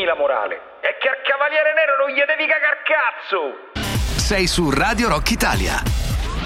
la morale. È che al Cavaliere Nero non gli devi cagar cazzo! Sei su Radio Rock Italia.